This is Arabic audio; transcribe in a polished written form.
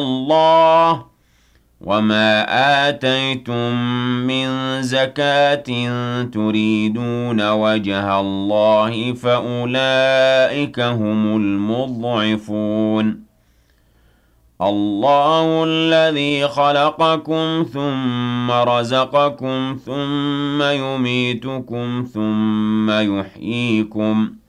اللَّهِ وَمَا آتَيْتُم مِّن زَكَاةٍ تُرِيدُونَ وَجْهَ اللَّهِ فَأُولَٰئِكَ هُمُ الْمُضْعِفُونَ اللَّهُ الَّذِي خَلَقَكُمْ ثُمَّ رَزَقَكُمْ ثُمَّ يُمِيتُكُمْ ثُمَّ يُحْيِيكُمْ